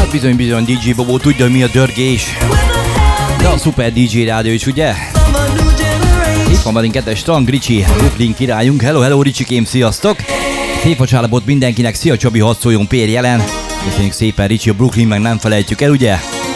Hát bizony DJ Bobó tudja, mi a dörgés. De a szuper DJ rádió is, ugye? Itt van velünk kettes Strang Ricsi, Brooklyn királyunk. Hello Ricsikém, sziasztok! Szép vasárnapot mindenkinek, szia Csabi, hadd szóljon Pér jelen. Köszönjük szépen Ricsi, a Brooklyn meg nem felejtjük el, ugye?